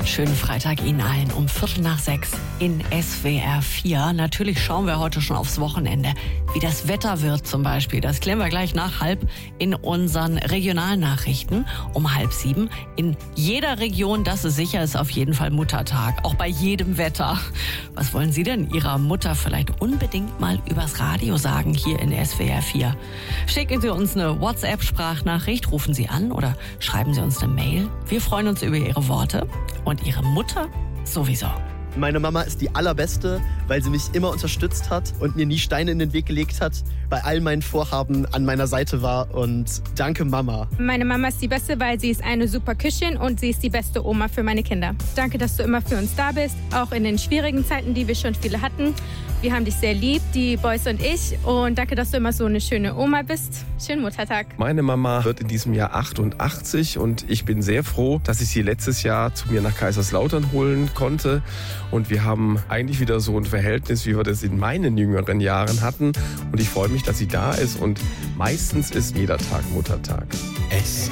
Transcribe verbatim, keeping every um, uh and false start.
Schönen Freitag Ihnen allen um Viertel nach sechs in S W R vier. Natürlich schauen wir heute schon aufs Wochenende. Wie das Wetter wird zum Beispiel, das klären wir gleich nach halb in unseren Regionalnachrichten um halb sieben. In jeder Region, das ist sicher, ist auf jeden Fall Muttertag. Auch bei jedem Wetter. Was wollen Sie denn Ihrer Mutter vielleicht unbedingt mal übers Radio sagen hier in S W R vier? Schicken Sie uns eine WhatsApp-Sprachnachricht, rufen Sie an oder schreiben Sie uns eine Mail. Wir freuen uns über Ihre Worte und Ihre Mutter sowieso. Meine Mama ist die allerbeste, weil sie mich immer unterstützt hat und mir nie Steine in den Weg gelegt hat, bei all meinen Vorhaben an meiner Seite war. Und danke, Mama. Meine Mama ist die Beste, weil sie ist eine super Köchin und sie ist die beste Oma für meine Kinder. Danke, dass du immer für uns da bist, auch in den schwierigen Zeiten, die wir schon viele hatten. Wir haben dich sehr lieb, die Boys und ich. Und danke, dass du immer so eine schöne Oma bist. Schönen Muttertag. Meine Mama wird in diesem Jahr achtundachtzig und ich bin sehr froh, dass ich sie letztes Jahr zu mir nach Kaiserslautern holen konnte. Und wir haben eigentlich wieder so ein Verhältnis, wie wir das in meinen jüngeren Jahren hatten. Und ich freue mich, dass sie da ist. Und meistens ist jeder Tag Muttertag. S